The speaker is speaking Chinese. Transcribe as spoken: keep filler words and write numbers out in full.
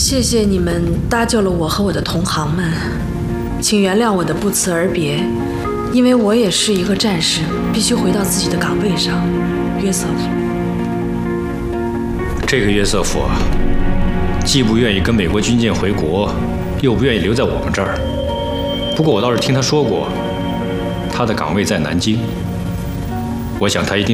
谢谢你们搭救了我和我的同行们，请原谅我的不辞而别，因为我也是一个战士，必须回到自己的岗位上。约瑟夫， 这个约瑟夫啊，既不愿意跟美国军舰回国，又不愿意留在我们这儿。不过我倒是听他说过，他的岗位在南京，我想他一定